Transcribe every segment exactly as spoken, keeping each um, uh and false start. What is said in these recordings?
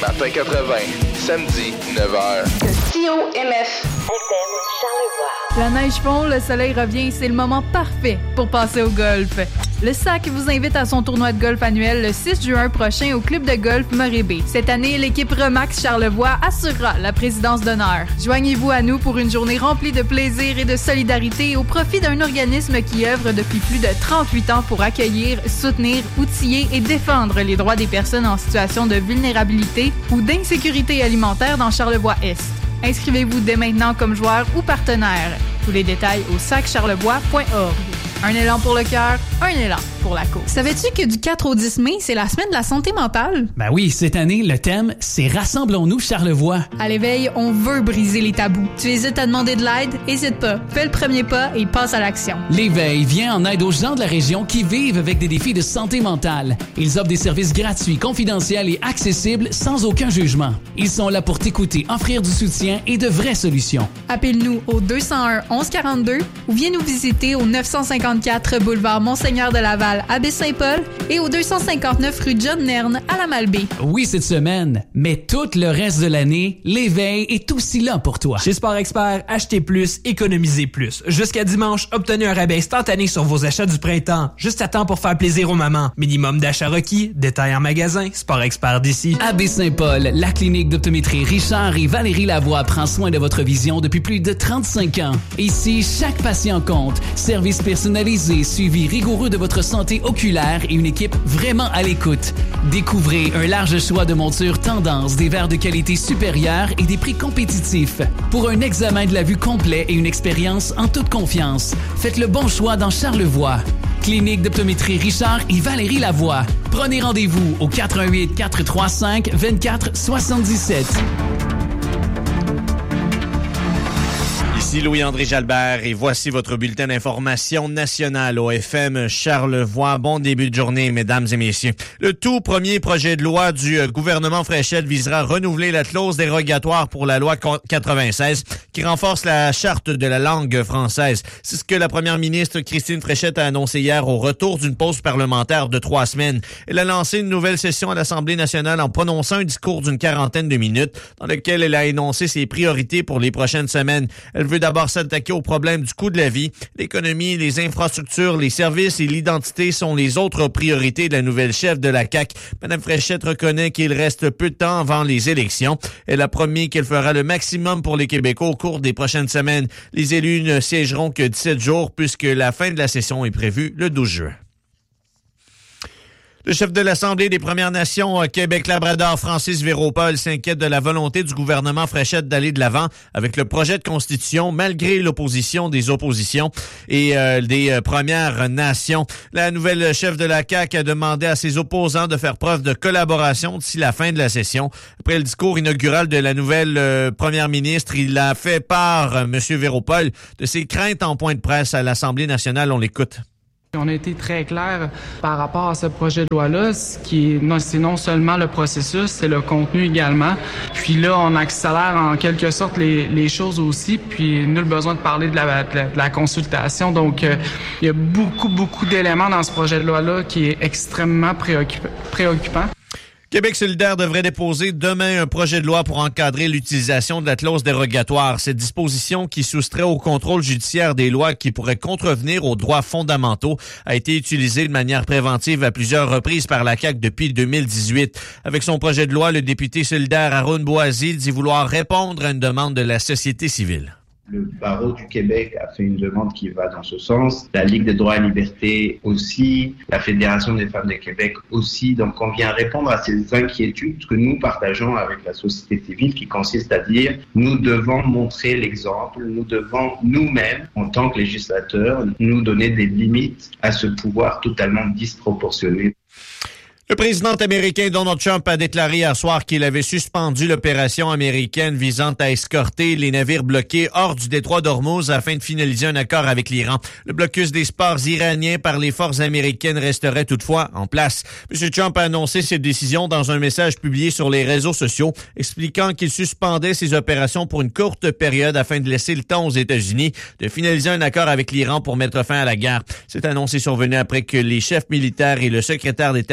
Matin quatre-vingts, samedi, neuf heures. C O M F F M Charlevoix. La neige fond, le soleil revient, c'est le moment parfait pour passer au golf. Le S A C vous invite à son tournoi de golf annuel le six juin prochain au club de golf Morébé. Cette année, l'équipe Remax Charlevoix assurera la présidence d'honneur. Joignez-vous à nous pour une journée remplie de plaisir et de solidarité au profit d'un organisme qui œuvre depuis plus de trente-huit ans pour accueillir, soutenir, outiller et défendre les droits des personnes en situation de vulnérabilité ou d'insécurité alimentaire dans Charlevoix-Est. Inscrivez-vous dès maintenant comme joueur ou partenaire. Tous les détails au sac charlevoix point org. Un élan pour le cœur, un élan pour la cause. Savais-tu que du quatre au dix mai, c'est la semaine de la santé mentale? Ben oui, cette année, le thème, c'est Rassemblons-nous Charlevoix. À l'Éveil, on veut briser les tabous. Tu hésites à demander de l'aide? Hésite pas. Fais le premier pas et passe à l'action. L'Éveil vient en aide aux gens de la région qui vivent avec des défis de santé mentale. Ils offrent des services gratuits, confidentiels et accessibles sans aucun jugement. Ils sont là pour t'écouter, offrir du soutien et de vraies solutions. Appelle-nous au deux zéro un onze quarante-deux ou viens nous visiter au neuf cent cinquante-quatre boulevard Monseigneur de Laval à Baie-Saint-Paul et au deux cent cinquante-neuf rue John Nerne à la Malbaie. Oui, cette semaine, mais tout le reste de l'année, l'Éveil est aussi là pour toi. Chez Sport Expert, achetez plus, économisez plus. Jusqu'à dimanche, obtenez un rabais instantané sur vos achats du printemps. Juste à temps pour faire plaisir aux mamans. Minimum d'achat requis, détail en magasin, Sport Expert d'ici. À Baie-Saint-Paul, la clinique d'optométrie Richard et Valérie Lavoie prend soin de votre vision depuis plus de trente-cinq ans. Ici, chaque patient compte. Service personnalisé, suivi rigoureux de votre santé oculaire et une équipe vraiment à l'écoute. Découvrez un large choix de montures tendances, des verres de qualité supérieure et des prix compétitifs. Pour un examen de la vue complet et une expérience en toute confiance, faites le bon choix dans Charlevoix. Clinique d'optométrie Richard et Valérie Lavoie. Prenez rendez-vous au quatre un huit, quatre trois cinq, deux quatre sept sept. Ici Louis-André Jalbert et voici votre bulletin d'information nationale au F M Charlevoix. Bon début de journée, mesdames et messieurs. Le tout premier projet de loi du gouvernement Fréchette visera à renouveler la clause dérogatoire pour la loi quatre-vingt-seize qui renforce la charte de la langue française. C'est ce que la première ministre Christine Fréchette a annoncé hier au retour d'une pause parlementaire de trois semaines. Elle a lancé une nouvelle session à l'Assemblée nationale en prononçant un discours d'une quarantaine de minutes dans lequel elle a énoncé ses priorités pour les prochaines semaines. Elle veut d'abord s'attaquer au problème du coût de la vie. L'économie, les infrastructures, les services et l'identité sont les autres priorités de la nouvelle chef de la C A Q. Madame Fréchette reconnaît qu'il reste peu de temps avant les élections. Elle a promis qu'elle fera le maximum pour les Québécois au cours des prochaines semaines. Les élus ne siégeront que dix-sept jours puisque la fin de la session est prévue le douze juin. Le chef de l'Assemblée des Premières Nations Québec-Labrador, Francis Véropol, s'inquiète de la volonté du gouvernement Fréchette d'aller de l'avant avec le projet de constitution malgré l'opposition des oppositions et euh, des euh, Premières Nations. La nouvelle chef de la C A Q a demandé à ses opposants de faire preuve de collaboration d'ici la fin de la session. Après le discours inaugural de la nouvelle euh, première ministre, il a fait part, euh, M. Véropol, de ses craintes en point de presse à l'Assemblée nationale. On l'écoute. On a été très clair par rapport à ce projet de loi-là, ce qui est non, c'est non seulement le processus, c'est le contenu également. Puis là, on accélère en quelque sorte les, les choses aussi, puis nul besoin de parler de la, de la, de la consultation. Donc, euh, il y a beaucoup, beaucoup d'éléments dans ce projet de loi-là qui est extrêmement préoccup- préoccupant. Québec solidaire devrait déposer demain un projet de loi pour encadrer l'utilisation de la clause dérogatoire. Cette disposition qui soustrait au contrôle judiciaire des lois qui pourraient contrevenir aux droits fondamentaux a été utilisée de manière préventive à plusieurs reprises par la C A Q depuis deux mille dix-huit. Avec son projet de loi, le député solidaire Arun Boisy dit vouloir répondre à une demande de la société civile. Le barreau du Québec a fait une demande qui va dans ce sens. La Ligue des droits et libertés aussi. La Fédération des femmes de Québec aussi. Donc, on vient répondre à ces inquiétudes que nous partageons avec la société civile qui consiste à dire nous devons montrer l'exemple. Nous devons nous-mêmes, en tant que législateurs, nous donner des limites à ce pouvoir totalement disproportionné. Le président américain Donald Trump a déclaré hier soir qu'il avait suspendu l'opération américaine visant à escorter les navires bloqués hors du détroit d'Ormuz afin de finaliser un accord avec l'Iran. Le blocus des ports iraniens par les forces américaines resterait toutefois en place. M. Trump a annoncé cette décision dans un message publié sur les réseaux sociaux, expliquant qu'il suspendait ses opérations pour une courte période afin de laisser le temps aux États-Unis de finaliser un accord avec l'Iran pour mettre fin à la guerre. Cette annonce est survenue après que les chefs militaires et le secrétaire d'État américain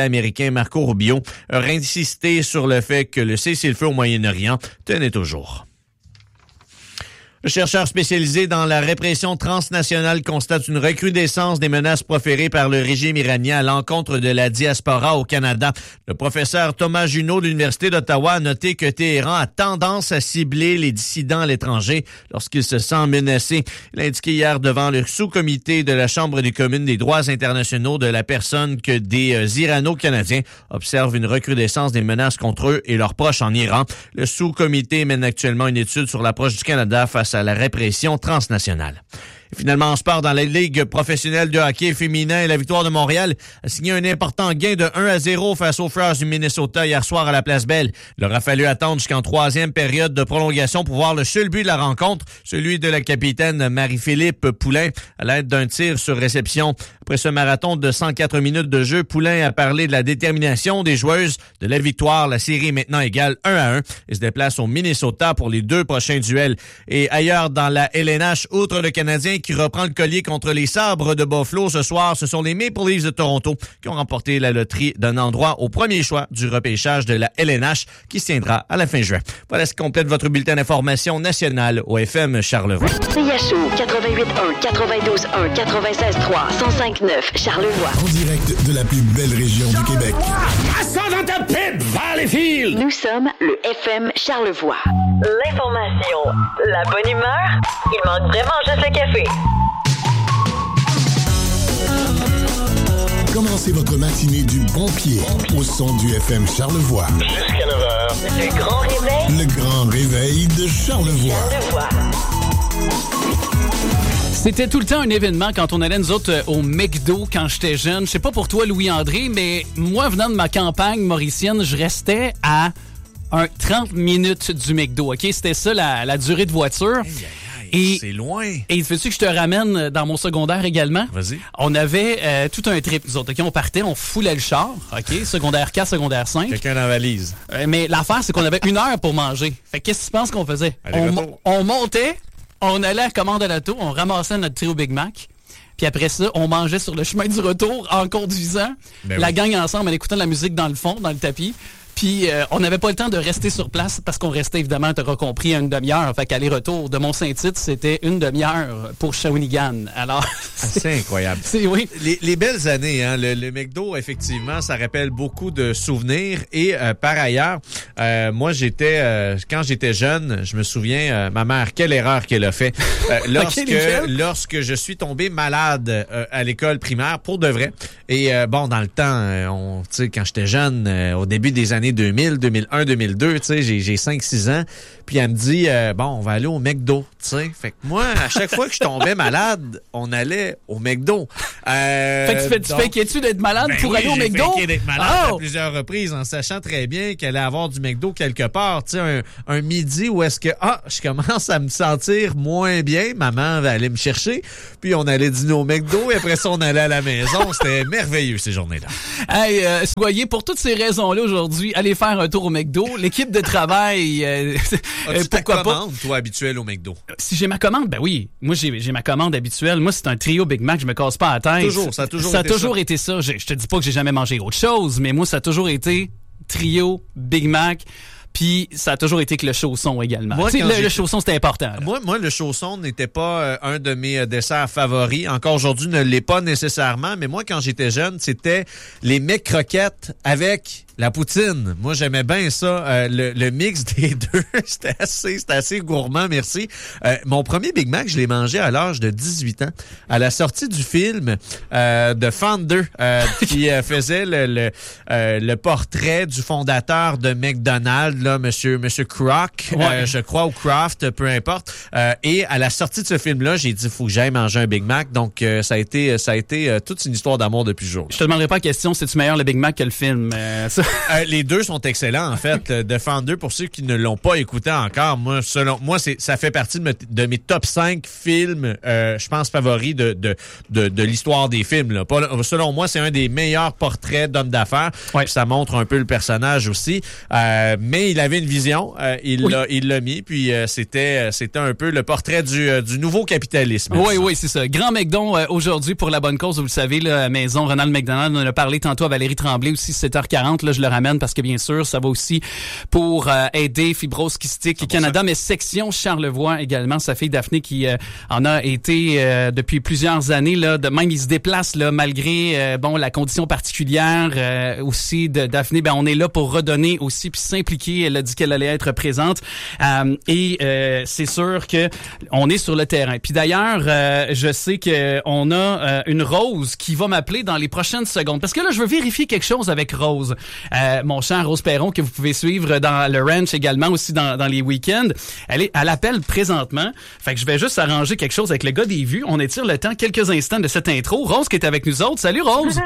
américain Marco Rubio a insisté sur le fait que le cessez-le-feu au Moyen-Orient tenait toujours. Le chercheur spécialisé dans la répression transnationale constate une recrudescence des menaces proférées par le régime iranien à l'encontre de la diaspora au Canada. Le professeur Thomas Junot de l'Université d'Ottawa a noté que Téhéran a tendance à cibler les dissidents à l'étranger lorsqu'il se sent menacé. Il a indiqué hier devant le sous-comité de la Chambre des communes des droits internationaux de la personne que des euh, Irano-Canadiens observent une recrudescence des menaces contre eux et leurs proches en Iran. Le sous-comité mène actuellement une étude sur l'approche du Canada face à la répression transnationale. Et finalement, en sport, dans la Ligue professionnelle de hockey féminin, la Victoire de Montréal a signé un important gain de un à zéro face aux Flyers du Minnesota hier soir à la Place Belle. Il aura fallu attendre jusqu'en troisième période de prolongation pour voir le seul but de la rencontre, celui de la capitaine Marie-Philippe Poulain, à l'aide d'un tir sur réception. Après ce marathon de cent quatre minutes de jeu, Poulain a parlé de la détermination des joueuses de la victoire. La série est maintenant égale un à un et se déplace au Minnesota pour les deux prochains duels. Et ailleurs, dans la L N H, outre le Canadien qui reprend le collier contre les Sabres de Buffalo ce soir, ce sont les Maple Leafs de Toronto qui ont remporté la loterie d'un endroit au premier choix du repêchage de la L N H qui se tiendra à la fin juin. Voilà ce qui complète votre bulletin d'information nationale au F M Charlevoix. C H O quatre-vingt-huit un, quatre-vingt-douze un, quatre-vingt-seize trois, cent cinq neuf Charlevoix. En direct de la plus belle région du Québec. Assends dans ta pipe, Valleyfield! Nous sommes le F M Charlevoix. L'information, la bonne humeur, il manque vraiment juste le café. Commencez votre matinée du bon pied au son du F M Charlevoix. Jusqu'à neuf heures. Le grand réveil. Le grand réveil de Charlevoix. Charlevoix. C'était tout le temps un événement quand on allait, nous autres, euh, au McDo quand j'étais jeune. Je sais pas pour toi, Louis-André, mais moi, venant de ma campagne mauricienne, je restais à un trente minutes du McDo. OK? C'était ça, la, la durée de voiture. Aïe, aïe, Et, c'est loin. Et veux-tu que je te ramène dans mon secondaire également? Vas-y. On avait euh, tout un trip, nous autres. OK? On partait, on foulait le char. OK? Secondaire quatre, secondaire cinq. Quelqu'un dans la valise. Euh, mais l'affaire, c'est qu'on avait une heure pour manger. Fait que qu'est-ce que tu penses qu'on faisait? On, retour. on montait, on allait à la commande à l'auto, on ramassait notre trio Big Mac. Puis après ça, on mangeait sur le chemin du retour en conduisant. Ben la oui. gang ensemble, en écoutant de la musique dans le fond, dans le tapis. Puis euh, on n'avait pas le temps de rester sur place parce qu'on restait évidemment, tu auras compris, à une demi-heure. Fait qu'aller-retour de Mont-Saint-Tite, c'était une demi-heure pour Shawinigan. Alors, c'est, c'est incroyable. C'est, oui. Les, les belles années, hein, le, le McDo, effectivement, ça rappelle beaucoup de souvenirs. Et euh, par ailleurs, euh, moi, j'étais, euh, quand j'étais jeune, je me souviens, euh, ma mère, quelle erreur qu'elle a fait. Euh, lorsque, lorsque je suis tombé malade euh, à l'école primaire, pour de vrai. Et euh, bon, dans le temps, euh, on, tu sais, quand j'étais jeune, euh, au début des années deux mille, deux mille un, deux mille deux, tu sais, j'ai, j'ai cinq six ans. Puis elle me dit, euh, bon, on va aller au McDo, tu sais. Fait que moi, à chaque fois que je tombais malade, on allait au McDo. Euh, fait que tu, fais, tu donc, fakais-tu d'être malade ben pour oui, aller au j'ai McDo? faké d'être malade Oh! à plusieurs reprises en sachant très bien qu'elle allait avoir du McDo quelque part. Tu sais, un, un midi où est-ce que, ah, je commence à me sentir moins bien. Maman va aller me chercher. Puis on allait dîner au McDo et après ça, on allait à la maison. C'était merveilleux ces journées-là. Hey, euh, soyez, pour toutes ces raisons-là aujourd'hui, allez faire un tour au McDo. L'équipe de travail, euh, euh, pourquoi ta commande, pas? Toi, habituelle au McDo? Si j'ai ma commande, ben oui. Moi, j'ai, j'ai ma commande habituelle. Moi, c'est un trio Big Mac. Je me casse pas la tête. Toujours, ça a toujours ça été a toujours ça. été ça. Je, je te dis pas que j'ai jamais mangé autre chose, mais moi, ça a toujours été trio Big Mac. Puis ça a toujours été que le chausson également. Moi, le, le chausson, c'était important. Là. Moi, moi, le chausson n'était pas euh, un de mes euh, desserts favoris. Encore aujourd'hui, ne l'est pas nécessairement. Mais moi, quand j'étais jeune, c'était les mecs croquettes avec la poutine. Moi, j'aimais bien ça. Euh, le, le mix des deux, c'était assez, c'était assez gourmand, merci. Euh, mon premier Big Mac, je l'ai mangé à l'âge de dix-huit ans. À la sortie du film euh, de Founder, euh, qui euh, faisait le, le, euh, le portrait du fondateur de McDonald's, là, monsieur, monsieur Kroc, ouais. euh, je crois, ou Kraft, peu importe. Euh, et à la sortie de ce film-là, j'ai dit, faut que j'aille manger un Big Mac. Donc, euh, ça a été, ça a été euh, toute une histoire d'amour depuis ce jour. Je te demanderai pas la question, c'est-tu meilleur le Big Mac que le film? Euh, ça... Euh, les deux sont excellents, en fait. Le Defender, pour ceux qui ne l'ont pas écouté encore, moi, selon moi, c'est, ça fait partie de, me, de mes top cinq films, euh, je pense, favoris de, de, de, de l'histoire des films. Là. Pas, selon moi, c'est un des meilleurs portraits d'hommes d'affaires. Ouais. Puis ça montre un peu le personnage aussi. Euh, mais il avait une vision. Euh, il, oui. l'a, il l'a mis. Puis euh, c'était, c'était un peu le portrait du, euh, du nouveau capitalisme. Oui, oui, c'est ça. Grand McDon euh, aujourd'hui pour la bonne cause. Vous le savez, la maison Ronald McDonald, on en a parlé tantôt à Valérie Tremblay aussi, sept heures quarante. Là, je le ramène parce que bien sûr, ça va aussi pour euh, aider Fibrose Kystique Canada, mais section Charlevoix également. Sa fille Daphné qui euh, en a été euh, depuis plusieurs années. Là, de même, il se déplace là, malgré euh, bon la condition particulière euh, aussi de Daphné. Ben, on est là pour redonner aussi puis s'impliquer. Elle a dit qu'elle allait être présente euh, et euh, c'est sûr que on est sur le terrain. Puis d'ailleurs, euh, je sais que on a euh, une Rose qui va m'appeler dans les prochaines secondes parce que là, je veux vérifier quelque chose avec Rose, euh, mon cher Rose Perron que vous pouvez suivre dans le ranch également aussi dans, dans les week-ends. Elle est à l'appel présentement. Fait que je vais juste arranger quelque chose avec le gars des vues. On étire le temps quelques instants de cette intro. Rose qui est avec nous autres. Salut Rose.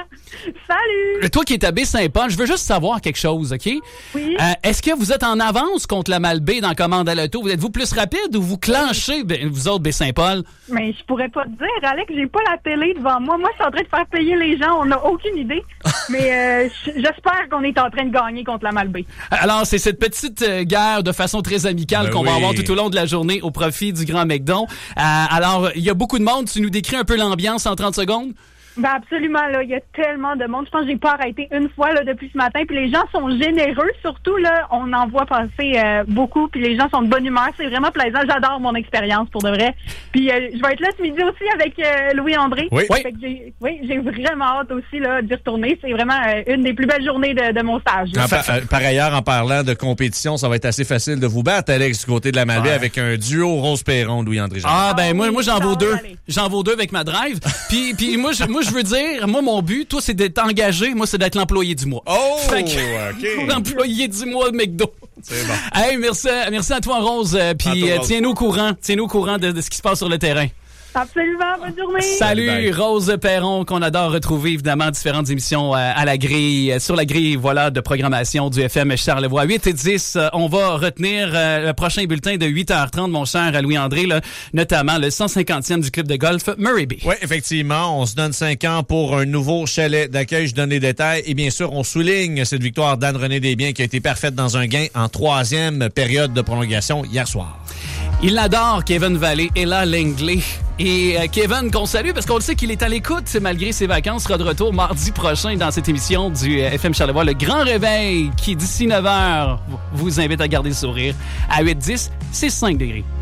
Salut. Toi qui es à Baie-Saint-Paul, je veux juste savoir quelque chose, OK? Oui. Euh, est-ce que vous êtes en avance contre la Malbaie dans Commande à l'auto? Vous êtes-vous plus rapide ou vous clanchez, vous autres, Baie-Saint-Paul? Mais je pourrais pas te dire, Alex, j'ai pas la télé devant moi. Moi, je suis en train de faire payer les gens. On n'a aucune idée. Mais euh, j'espère qu'on est en train de gagner contre la Malbaie. Alors, c'est cette petite euh, guerre de façon très amicale ben qu'on oui. va avoir tout au long de la journée au profit du Grand McDon. Euh, alors, il y a beaucoup de monde. Tu nous décris un peu l'ambiance en trente secondes? Ben absolument, là, il y a tellement de monde. Je pense que j'ai pas arrêté une fois là depuis ce matin. Puis les gens sont généreux, surtout là, on en voit passer euh, beaucoup. Puis les gens sont de bonne humeur. C'est vraiment plaisant. J'adore mon expérience pour de vrai. Puis euh, je vais être là ce midi aussi avec euh, Louis-André. Oui. Fait que j'ai, oui, j'ai vraiment hâte aussi là d'y retourner. C'est vraiment euh, une des plus belles journées de, de mon stage. Ah, par, euh, par ailleurs, en parlant de compétition, ça va être assez facile de vous battre, Alex, du côté de la Malbaie ouais. avec un duo Rose Perron, Louis-André. Ah ben moi, moi j'en vaux deux. J'en vaux deux avec ma drive. Puis puis moi je moi je veux dire, moi mon but, toi c'est d'être engagé, moi c'est d'être l'employé du mois. Oh, fait que, OK. L'employé du mois de McDo. C'est bon. Hey, merci, merci à toi Rose. Puis euh, tiens-nous au courant, tiens-nous au courant de, de ce qui se passe sur le terrain. Absolument, bonne journée. Salut, bye. Rose Perron, qu'on adore retrouver évidemment différentes émissions euh, à la grille, sur la grille, voilà, de programmation du F M Charlevoix. huit et dix, euh, on va retenir euh, le prochain bulletin de huit heures trente, mon cher Louis-André, là, notamment le cent cinquantième du club de golf Murray Bay. Oui, effectivement, on se donne cinq ans pour un nouveau chalet d'accueil. Je donne les détails. Et bien sûr, on souligne cette victoire d'Anne-Renée Desbiens qui a été parfaite dans un gain en troisième période de prolongation hier soir. Il l'adore, Kevin Vallée, et là, Langley. Et euh, Kevin, qu'on salue, parce qu'on le sait qu'il est à l'écoute, malgré ses vacances, sera de retour mardi prochain dans cette émission du euh, F M Charlevoix, le Grand Réveil, qui, d'ici neuf heures, vous invite à garder le sourire. À huit dix, c'est cinq degrés.